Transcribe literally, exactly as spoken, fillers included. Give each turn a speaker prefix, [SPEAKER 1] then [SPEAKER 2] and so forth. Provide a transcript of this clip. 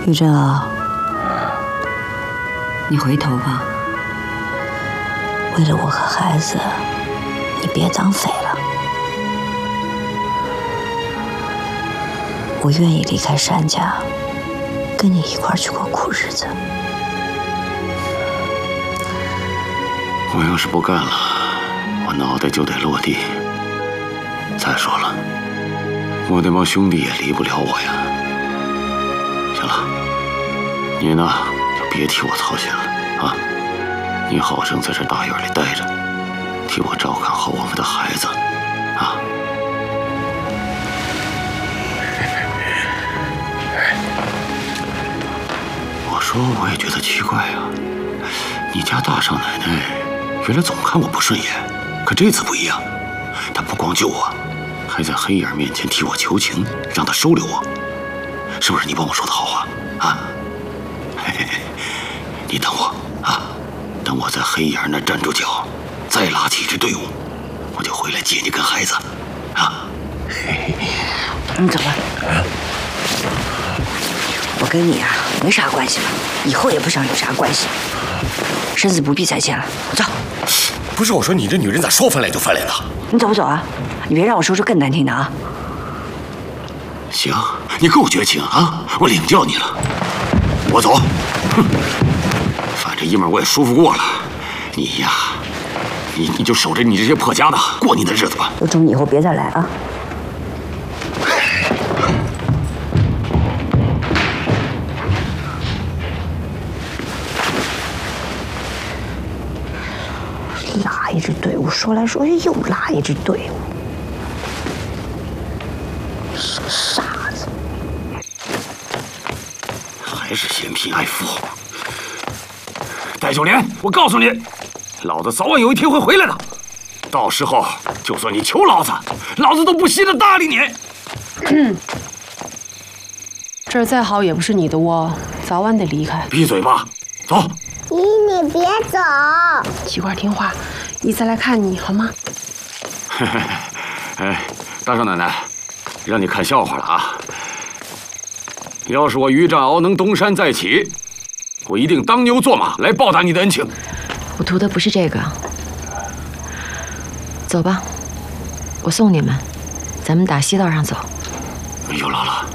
[SPEAKER 1] 于振敖，你回头吧。
[SPEAKER 2] 为了我和孩子，你别当废了。我愿意离开单家，跟你一块儿去过苦日子。
[SPEAKER 3] 我要是不干了，我脑袋就得落地。再说了，我那帮兄弟也离不了我呀。行了，你呢就别替我操心了啊！你好生在这大院里待着，替我照看好我们的孩子啊！我说我也觉得奇怪啊，你家大少奶奶原来总看我不顺眼，可这次不一样，她不光救我，还在黑眼面前替我求情，让他收留我，是不是你帮我说的好话啊？嘿嘿嘿，你等我啊，等我在黑眼那站住脚，再拉起一支队伍，我就回来接你跟孩子啊！
[SPEAKER 2] 你走吧，我跟你啊没啥关系了，以后也不想有啥关系，身子不必再见了，走。
[SPEAKER 4] 不是我说你这女人咋说翻脸就翻脸了？
[SPEAKER 2] 你走不走啊？你别让我说出更难听的啊！
[SPEAKER 3] 行，你够绝情啊！我领教你了。我走，哼，反正一门我也舒服过了。你呀，你你就守着你这些破家的过你的日子吧。
[SPEAKER 2] 我祝你以后别再来啊！拉一支队伍，说来说去又拉一支队伍，是个傻子。
[SPEAKER 3] 还是嫌贫爱富。戴九莲，我告诉你，老子早晚有一天会回来的。到时候就算你求老子，老子都不稀得搭理你。
[SPEAKER 5] 嗯，这儿再好也不是你的窝，早晚得离开。
[SPEAKER 3] 闭嘴吧，走。
[SPEAKER 6] 姨，你别走。
[SPEAKER 5] 奇怪，听话，姨再来看你好吗？
[SPEAKER 3] 嘿嘿，哎，大少奶奶，让你看笑话了啊！要是我于占鳌能东山再起，我一定当牛做马来报答你的恩情。
[SPEAKER 7] 我图的不是这个。走吧，我送你们，咱们打西道上走。
[SPEAKER 3] 有劳了。